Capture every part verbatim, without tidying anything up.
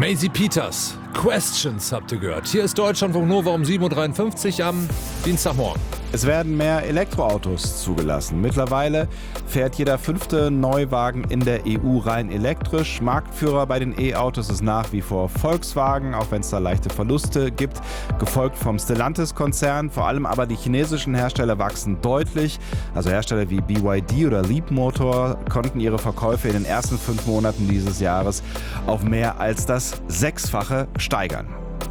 Maisie Peters, Questions habt ihr gehört. Hier ist Deutschlandfunk Nova um sieben Uhr dreiundfünfzig am Dienstagmorgen. Es werden mehr Elektroautos zugelassen. Mittlerweile fährt jeder fünfte Neuwagen in der E U rein elektrisch. Marktführer bei den E-Autos ist nach wie vor Volkswagen, auch wenn es da leichte Verluste gibt. Gefolgt vom Stellantis-Konzern. Vor allem aber die chinesischen Hersteller wachsen deutlich. Also Hersteller wie B Y D oder Leapmotor konnten ihre Verkäufe in den ersten fünf Monaten dieses Jahres auf mehr als das Sechsfache steigern.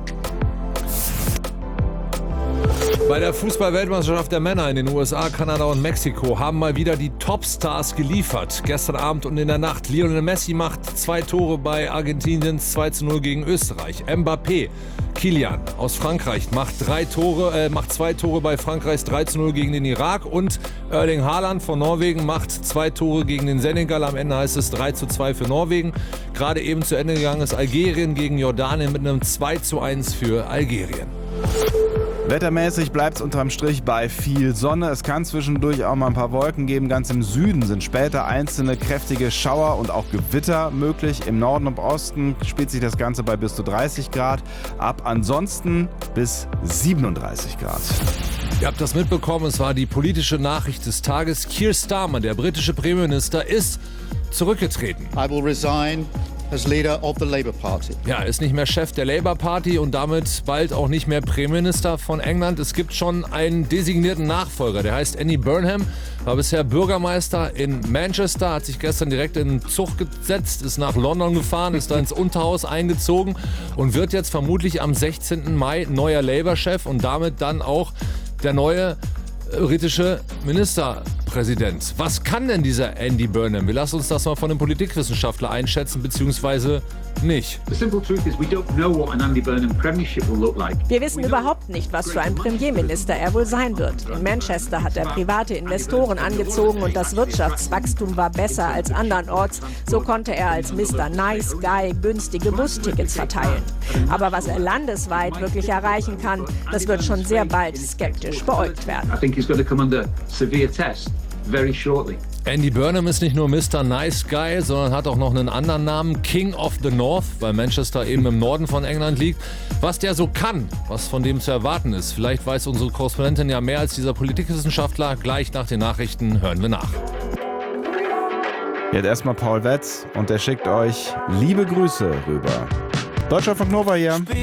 Bei der Fußball-Weltmeisterschaft der Männer in den U S A, Kanada und Mexiko haben mal wieder die Topstars geliefert. Gestern Abend und in der Nacht. Lionel Messi macht zwei Tore bei Argentiniens zwei zu null gegen Österreich. Mbappé, Kylian aus Frankreich macht drei Tore, äh, macht zwei Tore bei Frankreichs drei zu null gegen den Irak. Und Erling Haaland von Norwegen macht zwei Tore gegen den Senegal. Am Ende heißt es drei zu zwei für Norwegen. Gerade eben zu Ende gegangen ist Algerien gegen Jordanien mit einem zwei zu eins für Algerien. Wettermäßig bleibt es unterm Strich bei viel Sonne. Es kann zwischendurch auch mal ein paar Wolken geben. Ganz im Süden sind später einzelne kräftige Schauer und auch Gewitter möglich. Im Norden und Osten spielt sich das Ganze bei bis zu dreißig Grad ab. Ansonsten bis siebenunddreißig Grad. Ihr habt das mitbekommen, es war die politische Nachricht des Tages. Keir Starmer, der britische Premierminister, ist zurückgetreten. I will resign as leader of the Labour Party. Ja, ist nicht mehr Chef der Labour Party und damit bald auch nicht mehr Premierminister von England. Es gibt schon einen designierten Nachfolger, der heißt Andy Burnham, war bisher Bürgermeister in Manchester, hat sich gestern direkt in den Zug gesetzt, ist nach London gefahren, ist da ins Unterhaus eingezogen und wird jetzt vermutlich am sechzehnten Mai neuer Labour-Chef und damit dann auch der neue britische Ministerpräsident. Was kann denn dieser Andy Burnham? Wir lassen uns das mal von einem Politikwissenschaftler einschätzen, beziehungsweise nicht. Wir wissen überhaupt nicht, was für ein Premierminister er wohl sein wird. In Manchester hat er private Investoren angezogen und das Wirtschaftswachstum war besser als andernorts. So konnte er als Mister Nice Guy günstige Bustickets verteilen. Aber was er landesweit wirklich erreichen kann, das wird schon sehr bald skeptisch beäugt werden. Andy Burnham ist nicht nur Mister Nice Guy, sondern hat auch noch einen anderen Namen, King of the North, weil Manchester eben im Norden von England liegt. Was der so kann, was von dem zu erwarten ist, vielleicht weiß unsere Korrespondentin ja mehr als dieser Politikwissenschaftler. Gleich nach den Nachrichten hören wir nach. Jetzt erstmal Paul Wetz und der schickt euch liebe Grüße rüber. Deutschlandfunk Nova hier.